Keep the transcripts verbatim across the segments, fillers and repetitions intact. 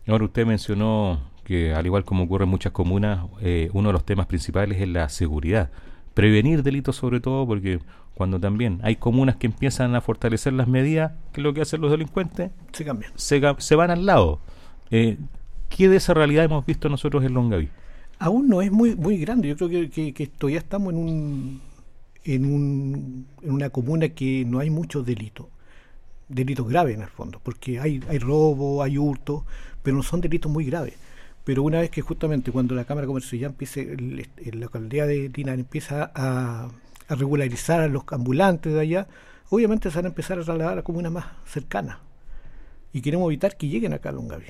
Ahora usted mencionó que, al igual como ocurre en muchas comunas, eh, uno de los temas principales es la seguridad. Prevenir delitos sobre todo, porque cuando también hay comunas que empiezan a fortalecer las medidas, ¿qué es lo que hacen los delincuentes? Se cambian. Se, se van al lado. Eh, ¿Qué de esa realidad hemos visto nosotros en Longaví? Aún no es muy muy grande. Yo creo que, que, que todavía estamos en un, en un en una comuna que no hay muchos delitos. Delitos graves en el fondo, porque hay, hay robo, hay hurto, pero no son delitos muy graves. Pero una vez que justamente cuando la Cámara de Comercio ya empiece, el, el, la alcaldía de Linares empieza a, a regularizar a los ambulantes de allá, obviamente se van a empezar a trasladar a comunas más cercanas. Y queremos evitar que lleguen acá a Longaví.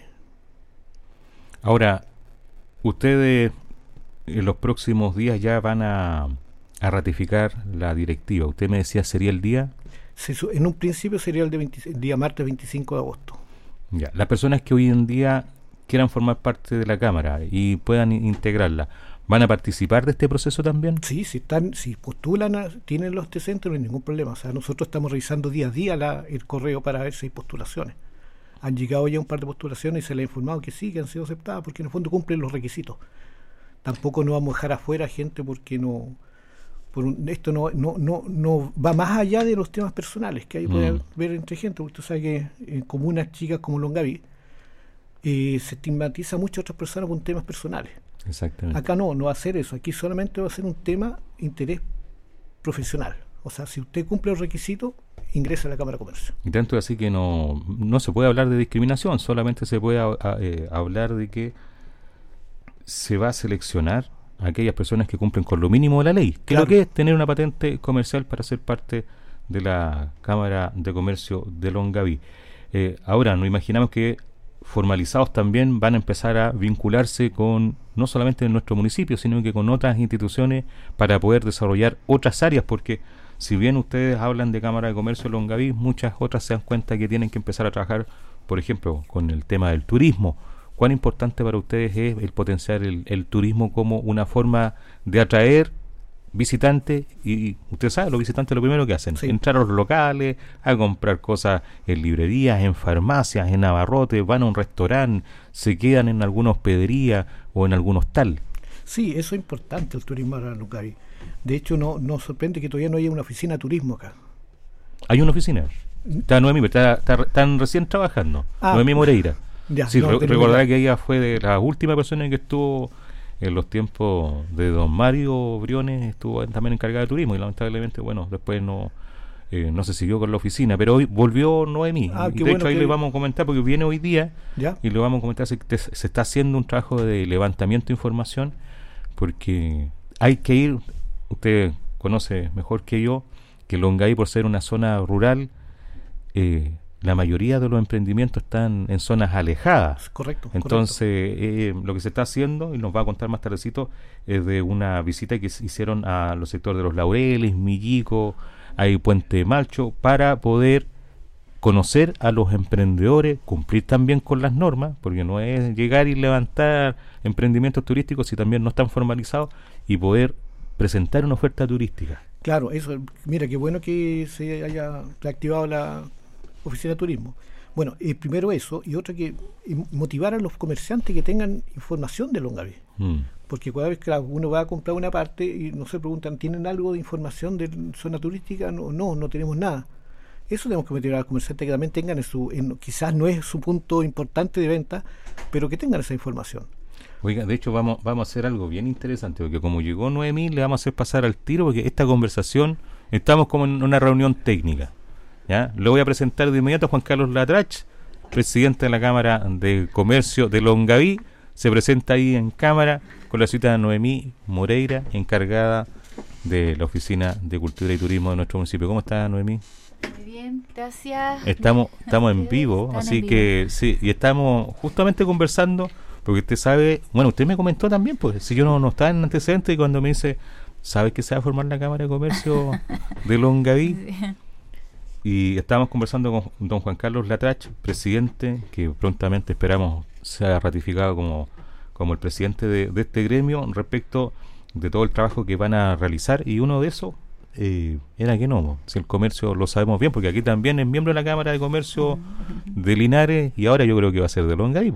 Ahora, ustedes en los próximos días ya van a, a ratificar la directiva. Usted me decía, ¿sería el día? Se, en un principio sería el, de veinte, el día martes veinticinco de agosto. Ya. Las personas que hoy en día quieran formar parte de la Cámara y puedan integrarla, ¿van a participar de este proceso también? Sí, si están, si postulan, a, tienen los antecedentes, no hay ningún problema. O sea, nosotros estamos revisando día a día la, el correo para ver si hay postulaciones. Han llegado ya un par de postulaciones y se les ha informado que sí, que han sido aceptadas, porque en el fondo cumplen los requisitos. Tampoco nos vamos a dejar afuera gente porque no... Por un, esto no, no, no, no va más allá de los temas personales que hay mm. puede haber entre gente, porque usted sabe que en comunas chicas como Longaví eh, se estigmatiza mucho a otras personas con temas personales. Exactamente. Acá no, no va a ser eso, aquí solamente va a ser un tema interés profesional. O sea, si usted cumple los requisitos, ingresa a la Cámara de Comercio. Y tanto así que no, no se puede hablar de discriminación, solamente se puede a, a, eh, hablar de que se va a seleccionar a aquellas personas que cumplen con lo mínimo de la ley, que claro. Lo que es tener una patente comercial para ser parte de la Cámara de Comercio de Longaví. Eh, ahora, nos imaginamos que formalizados también van a empezar a vincularse con, no solamente en nuestro municipio, sino que con otras instituciones para poder desarrollar otras áreas, porque si bien ustedes hablan de Cámara de Comercio de Longaví, muchas otras se dan cuenta que tienen que empezar a trabajar, por ejemplo, con el tema del turismo. ¿Cuán importante para ustedes es el potenciar el, el turismo como una forma de atraer visitantes? Y usted sabe, los visitantes lo primero que hacen, sí. entrar a los locales, a comprar cosas en librerías, en farmacias, en abarrotes, van a un restaurante, se quedan en alguna hospedería o en algún hostal. Sí, eso es importante, el turismo en Longaví. De hecho, no nos sorprende que todavía no haya una oficina de turismo acá. ¿Hay una oficina? Está Noemí, está, está, están recién trabajando. Ah, Noemí Moreira. Ya, sí, no, re- recordará que ella fue de la última persona que estuvo en los tiempos de don Mario Briones, estuvo también encargada de turismo y lamentablemente, bueno, después no eh, no se siguió con la oficina, pero hoy volvió Noemí. Ah, y de bueno hecho ahí que... le vamos a comentar, porque viene hoy día ¿Ya? y le vamos a comentar, se, se está haciendo un trabajo de levantamiento de información, porque hay que ir, usted conoce mejor que yo, que Longaví, por ser una zona rural, eh, la mayoría de los emprendimientos están en zonas alejadas. Correcto. Entonces, correcto. Eh, lo que se está haciendo, y nos va a contar más tardecito, es de una visita que hicieron a los sectores de Los Laureles, Millico, hay Puente Malcho, para poder conocer a los emprendedores, cumplir también con las normas, porque no es llegar y levantar emprendimientos turísticos si también no están formalizados, y poder presentar una oferta turística. Claro, eso, mira, qué bueno que se haya reactivado la oficina de turismo. Bueno, eh, primero eso, y otra que eh, motivar a los comerciantes que tengan información de Longaví. Mm. Porque cada vez que uno va a comprar una parte y no se preguntan, ¿tienen algo de información de zona turística? No, no, no tenemos nada. Eso tenemos que motivar a los comerciantes que también tengan en su, en, quizás no es su punto importante de venta, pero que tengan esa información. Oiga, de hecho vamos, vamos a hacer algo bien interesante, porque como llegó Noemí, le vamos a hacer pasar al tiro, porque esta conversación, estamos como en una reunión técnica. ¿Ya? Le voy a presentar de inmediato a Juan Carlos Latrach, presidente de la Cámara de Comercio de Longaví. Se presenta ahí en cámara con la ciudadana Noemí Moreira, encargada de la Oficina de Cultura y Turismo de nuestro municipio. ¿Cómo está, Noemí? Muy bien, gracias. Estamos, estamos en vivo, así en vivo. que sí, y estamos justamente conversando, porque usted sabe, bueno, usted me comentó también, pues, si yo no, no estaba en antecedentes, y cuando me dice, ¿sabes que se va a formar la Cámara de Comercio de Longaví? Sí. Y estábamos conversando con don Juan Carlos Latrach, presidente, que prontamente esperamos sea ratificado como, como el presidente de, de este gremio, respecto de todo el trabajo que van a realizar, y uno de esos eh, era que no, si el comercio lo sabemos bien, porque aquí también es miembro de la Cámara de Comercio de Linares, y ahora yo creo que va a ser de Longaví.